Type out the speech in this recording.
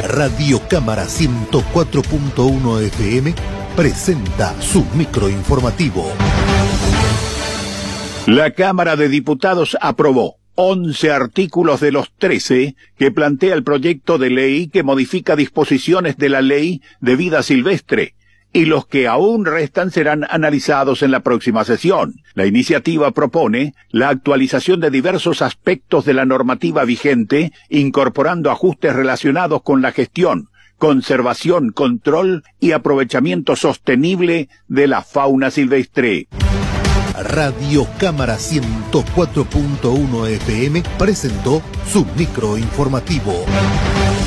Radio Cámara 104.1 FM presenta su microinformativo. La Cámara de Diputados aprobó 11 artículos de los 13 que plantea el proyecto de ley que modifica disposiciones de la Ley de Vida Silvestre, y los que aún restan serán analizados en la próxima sesión. La iniciativa propone la actualización de diversos aspectos de la normativa vigente, incorporando ajustes relacionados con la gestión, conservación, control y aprovechamiento sostenible de la fauna silvestre. Radio Cámara 104.1 FM presentó su microinformativo.